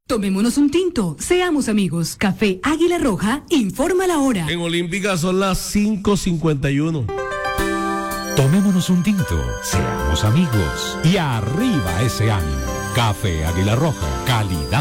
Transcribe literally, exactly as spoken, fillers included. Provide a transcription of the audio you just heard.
Tomémonos un tinto, seamos amigos. Café Águila Roja, informa la hora. En Olímpica son las cinco cincuenta y uno. Tomémonos un tinto, seamos amigos y arriba ese ánimo. Café Águila Roja, calidad.